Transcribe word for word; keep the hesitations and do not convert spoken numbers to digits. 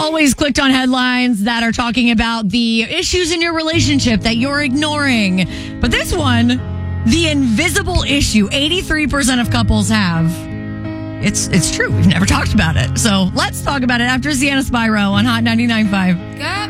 always clicked on headlines that are talking about the issues in your relationship that you're ignoring. But this one, the invisible issue, eighty-three percent of couples have. It's it's true. We've never talked about it. So let's talk about it after Sienna Spyro on Hot ninety-nine point five.